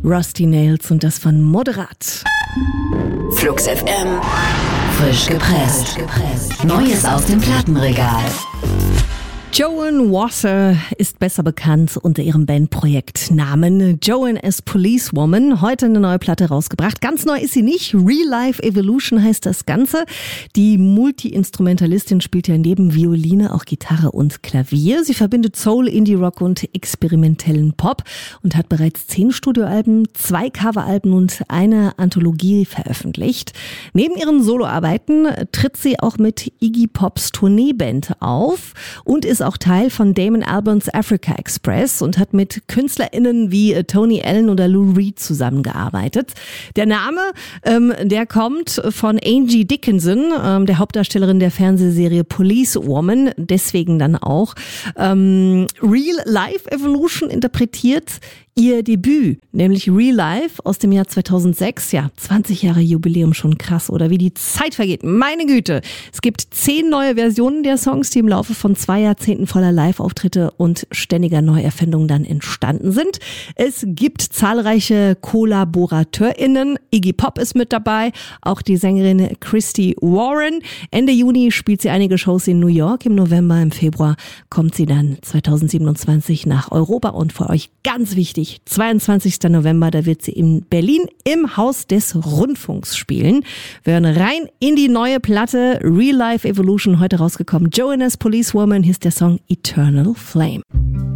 Rusty Nails und das von Moderat. Flux FM. Frisch gepresst. Neues aus dem Plattenregal. Joan Wasser ist besser bekannt unter ihrem Bandprojektnamen Joan as Policewoman. Heute eine neue Platte rausgebracht. Ganz neu ist sie nicht. Real Life Evolution heißt das Ganze. Die Multi-Instrumentalistin spielt ja neben Violine auch Gitarre und Klavier. Sie verbindet Soul, Indie-Rock und experimentellen Pop und hat bereits 10 Studioalben, 2 Coveralben und eine Anthologie veröffentlicht. Neben ihren Soloarbeiten tritt sie auch mit Iggy Pops Tourneeband auf und ist auch Teil von Damon Albarns Africa Express und hat mit KünstlerInnen wie Tony Allen oder Lou Reed zusammengearbeitet. Der Name, der kommt von Angie Dickinson, der Hauptdarstellerin der Fernsehserie Policewoman, deswegen dann auch Real Life Evolution interpretiert. Ihr Debüt, nämlich Real Life aus dem Jahr 2006, ja, 20 Jahre Jubiläum, schon krass, oder wie die Zeit vergeht, meine Güte. Es gibt 10 neue Versionen der Songs, die im Laufe von 2 Jahrzehnten voller Live-Auftritte und ständiger Neuerfindungen dann entstanden sind. Es gibt zahlreiche KollaborateurInnen, Iggy Pop ist mit dabei, auch die Sängerin Christy Warren. Ende Juni spielt sie einige Shows in New York, im November, im Februar kommt sie dann 2027 nach Europa und für euch ganz wichtig, 22. November, da wird sie in Berlin im Haus des Rundfunks spielen. Wir hören rein in die neue Platte Real Life Evolution, heute rausgekommen. Joan as Policewoman, hier ist der Song Eternal Flame.